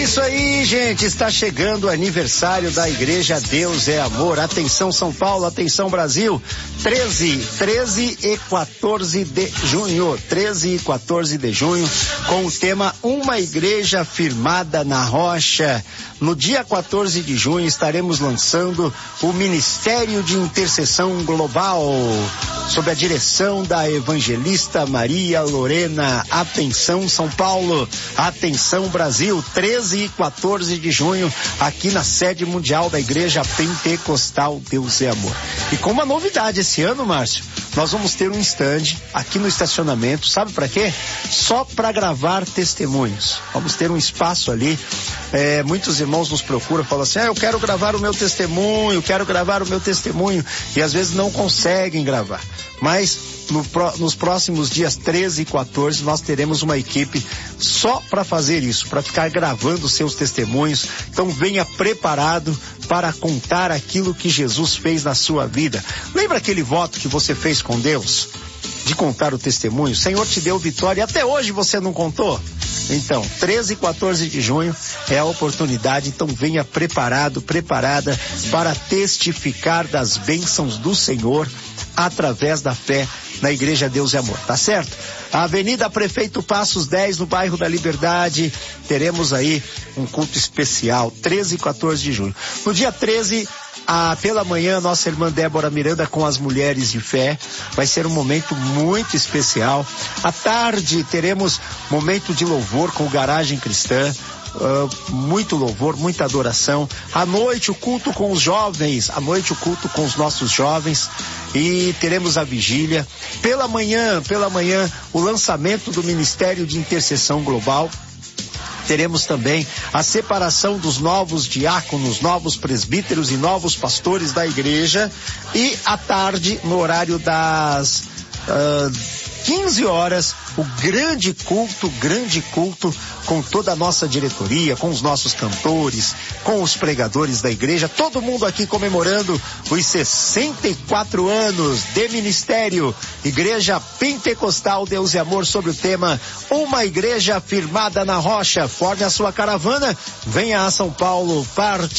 Isso aí, gente, está chegando o aniversário da Igreja Deus é Amor. Atenção São Paulo, atenção Brasil, 13 e 14 de junho, 13 e 14 de junho, com o tema Uma Igreja Firmada na Rocha. No dia 14 de junho estaremos lançando o Ministério de Intercessão Global, sob a direção da evangelista Maria Lorena. Atenção São Paulo, atenção Brasil, 13 e 14 de junho, aqui na sede mundial da Igreja Pentecostal Deus é Amor. E com uma novidade esse ano, Márcio, nós vamos ter um stand aqui no estacionamento, sabe para quê? Só para gravar testemunhos. Vamos ter um espaço ali. Muitos irmãos nos procuram, falam assim, eu quero gravar o meu testemunho, e às vezes não conseguem gravar. Mas nos próximos dias 13 e 14 nós teremos uma equipe só para fazer isso, para ficar gravando seus testemunhos. Então venha preparado para contar aquilo que Jesus fez na sua vida. Lembra aquele voto que você fez com Deus? De contar o testemunho? O Senhor te deu vitória e até hoje você não contou? Então, 13 e 14 de junho é a oportunidade, então venha preparado, preparada para testificar das bênçãos do Senhor através da fé na Igreja Deus é Amor, tá certo? A Avenida Prefeito Passos 10, no bairro da Liberdade, teremos aí um culto especial, 13 e 14 de junho. No dia 13, pela manhã, nossa irmã Débora Miranda com as Mulheres de Fé, vai ser um momento muito especial. À tarde, teremos momento de louvor com o Garagem Cristã, muito louvor, muita adoração. À noite, o culto com os jovens, à noite o culto com os nossos jovens, e teremos a vigília. Pela manhã, o lançamento do Ministério de Intercessão Global. Teremos também a separação dos novos diáconos, novos presbíteros e novos pastores da igreja. E à tarde, no horário das 15 horas, o grande culto com toda a nossa diretoria, com os nossos cantores, com os pregadores da igreja, todo mundo aqui comemorando os 64 anos de ministério. Igreja Pentecostal Deus e Amor, sobre o tema Uma Igreja Firmada na Rocha. Forme a sua caravana, venha a São Paulo participar.